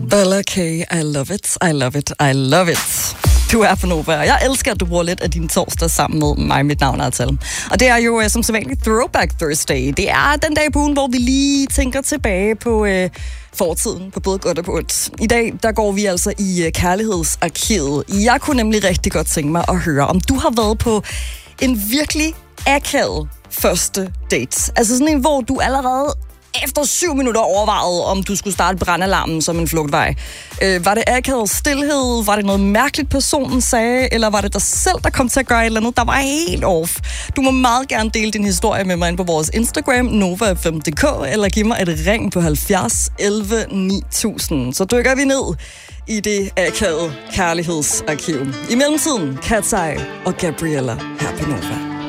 Bella K, I love it, I love it, I love it. Du er på Nova, og jeg elsker, at du bruger lidt af din torsdag sammen med mig. Mit navn er Atal. Og det er jo som sædvanligt Throwback Thursday. Det er den dag på ugen, hvor vi lige tænker tilbage på fortiden, på både godt og på ondt. I dag, der går vi altså i kærlighedsarkivet. Jeg kunne nemlig rigtig godt tænke mig at høre, om du har været på en virkelig akavet første date. Altså sådan en, hvor du allerede efter 7 minutter overvejede, om du skulle starte brandalarmen som en flugtvej. Var det akavet stilhed? Var det noget mærkeligt, personen sagde? Eller var det dig selv, der kom til at gøre et eller andet, der var helt off? Du må meget gerne dele din historie med mig ind på vores Instagram, nova5.dk, eller give mig et ring på 70 11 9000. Så dykker vi ned i det akavede kærlighedsarkiv. I mellemtiden, Cat's Eye og Gabriella her på Nova.